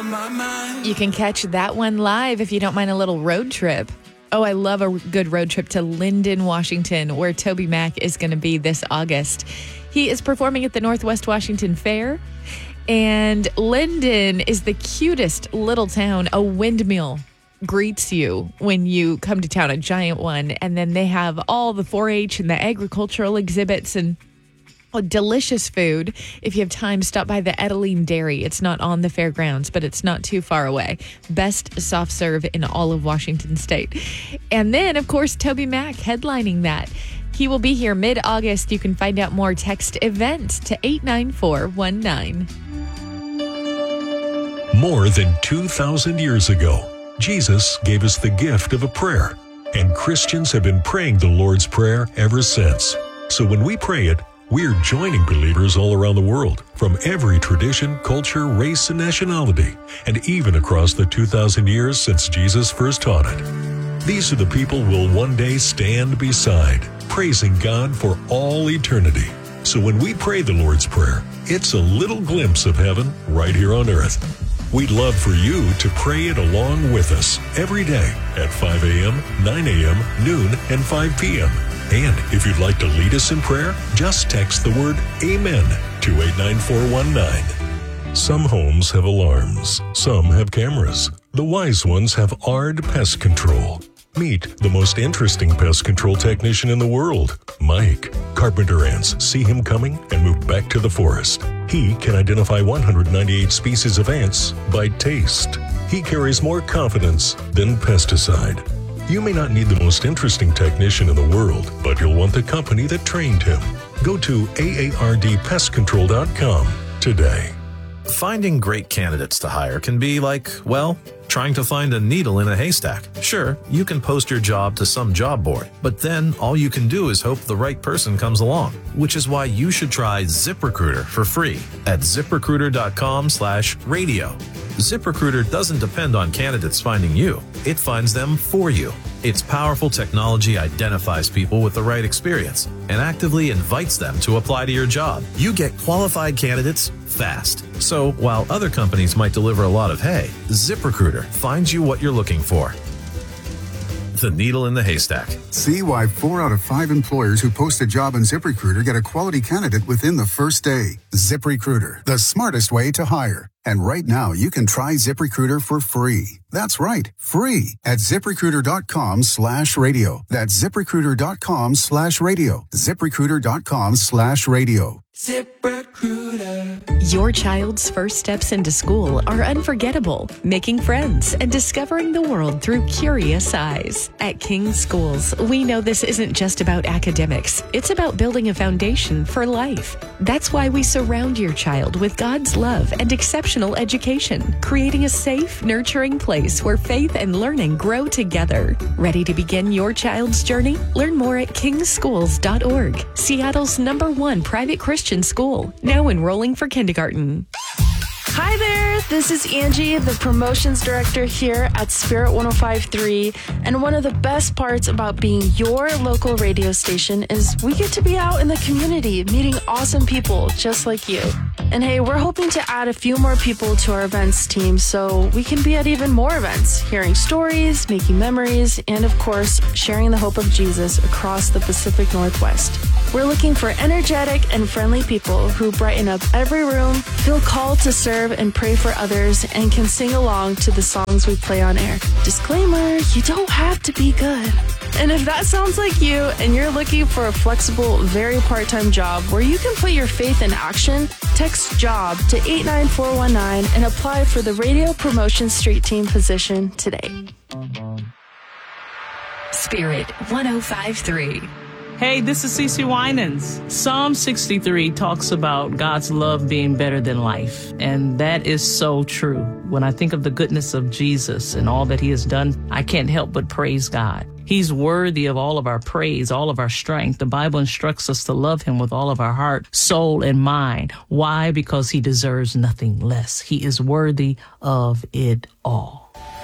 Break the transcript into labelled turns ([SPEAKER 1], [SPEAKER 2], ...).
[SPEAKER 1] You can catch that one live if you don't mind a little road trip. Oh, I love a good road trip to Lynden, Washington, where Toby Mac is going to be this August. He is performing at the Northwest Washington Fair, and Lynden is the cutest little town. A windmill greets you when you come to town, a giant one, and then they have all the 4-H and the agricultural exhibits and delicious food. If you have time, stop by the Edeline Dairy. It's not on the fairgrounds, but it's not too far away. Best soft serve in all of Washington State. And then, of course, Toby Mac headlining that. He will be here mid-August. You can find out more. Text event to 89419.
[SPEAKER 2] More than 2,000 years ago, Jesus gave us the gift of a prayer, and Christians have been praying the Lord's Prayer ever since. So when we pray it, we're joining believers all around the world, from every tradition, culture, race, and nationality, and even across the 2,000 years since Jesus first taught it. These are the people we'll one day stand beside, praising God for all eternity. So when we pray the Lord's Prayer, it's a little glimpse of heaven right here on earth. We'd love for you to pray it along with us every day at 5 a.m., 9 a.m., noon, and 5 p.m. And if you'd like to lead us in prayer, just text the word AMEN to 89419. Some homes have alarms. Some have cameras. The wise ones have ARD Pest Control. Meet the most interesting pest control technician in the world, Mike. Carpenter ants see him coming and move back to the forest. He can identify 198 species of ants by taste. He carries more confidence than pesticide. You may not need the most interesting technician in the world, but you'll want the company that trained him. Go to aardpestcontrol.com today.
[SPEAKER 3] Finding great candidates to hire can be like, well, trying to find a needle in a haystack. Sure, you can post your job to some job board, but then all you can do is hope the right person comes along, which is why you should try ZipRecruiter for free at ZipRecruiter.com/radio. ZipRecruiter doesn't depend on candidates finding you. It finds them for you. Its powerful technology identifies people with the right experience and actively invites them to apply to your job. You get qualified candidates fast. So while other companies might deliver a lot of hay, ZipRecruiter finds you what you're looking for. The needle in the haystack.
[SPEAKER 4] See why 4 out of 5 employers who post a job on ZipRecruiter get a quality candidate within the first day. ZipRecruiter, the smartest way to hire. And right now, you can try ZipRecruiter for free. That's right, free at ZipRecruiter.com/radio. That's ZipRecruiter.com/radio. ZipRecruiter.com/radio.
[SPEAKER 5] ZipRecruiter.
[SPEAKER 1] Your child's first steps into school are unforgettable, making friends and discovering the world through curious eyes. At King's Schools, we know this isn't just about academics. It's about building a foundation for life. That's why we surround your child with God's love and exceptional education, creating a safe, nurturing place where faith and learning grow together. Ready to begin your child's journey? Learn more at kingschools.org, Seattle's #1 private Christian school, now enrolling for kindergarten.
[SPEAKER 6] Hi there, this is Angie, the promotions director here at Spirit 105.3, and one of the best parts about being your local radio station is we get to be out in the community meeting awesome people just like you. And hey, we're hoping to add a few more people to our events team so we can be at even more events, hearing stories, making memories, and of course, sharing the hope of Jesus across the Pacific Northwest. We're looking for energetic and friendly people who brighten up every room, feel called to serve and pray for others, and can sing along to the songs we play on air. Disclaimer, you don't have to be good. And if that sounds like you and you're looking for a flexible, very part-time job where you can put your faith in action, text JOB to 89419 and apply for the Radio Promotion Street Team position today.
[SPEAKER 1] Spirit 105.3.
[SPEAKER 7] Hey, this is Cece Winans. Psalm 63 talks about God's love being better than life, and that is so true. When I think of the goodness of Jesus and all that he has done, I can't help but praise God. He's worthy of all of our praise, all of our strength. The Bible instructs us to love him with all of our heart, soul, and mind. Why? Because he deserves nothing less. He is worthy of it all.